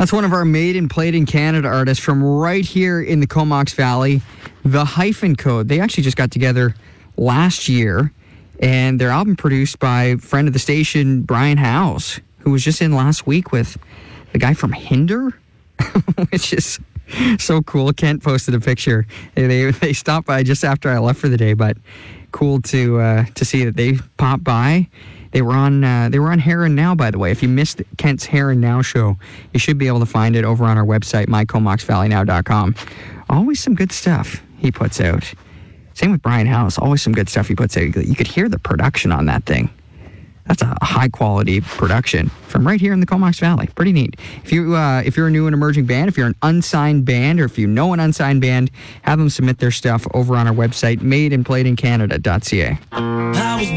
That's one of our made and played in Canada artists from right here in the Comox Valley, The Hyphen Code. They actually just got together last year, and their album produced by friend of the station, Brian Howes, who was just in last week with the guy from Hinder, which is so cool. Kent posted a picture. They stopped by just after I left for the day, but cool to see that they popped by. They were on Heron Now, by the way. If you missed Kent's Heron Now show, you should be able to find it over on our website, mycomoxvalleynow.com. Always some good stuff he puts out. Same with Brian Howes. Always some good stuff he puts out. You could hear the production on that thing. That's a high-quality production from right here in the Comox Valley. Pretty neat. If you're a new and emerging band, if you're an unsigned band, or if you know an unsigned band, have them submit their stuff over on our website, madeandplayedincanada.ca.